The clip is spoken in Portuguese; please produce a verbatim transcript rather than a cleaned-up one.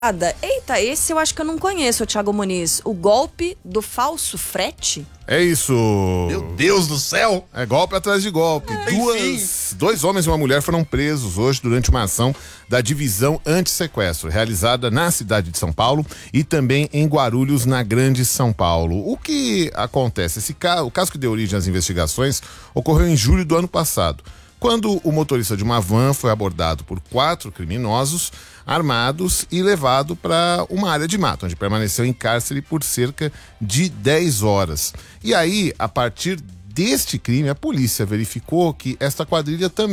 Eita, esse eu acho que eu não conheço, Thiago Muniz. O golpe do falso frete? É isso. Meu Deus do céu. É golpe atrás de golpe. É, Duas, dois homens e uma mulher foram presos hoje durante uma ação da Divisão Antissequestro, realizada na cidade de São Paulo e também em Guarulhos, na Grande São Paulo. O que acontece? Esse caso, o caso que deu origem às investigações ocorreu em julho do ano passado, quando o motorista de uma van foi abordado por quatro criminosos armados e levado para uma área de mato, onde permaneceu em cárcere por cerca de dez horas. E aí, a partir deste crime, a polícia verificou que esta quadrilha também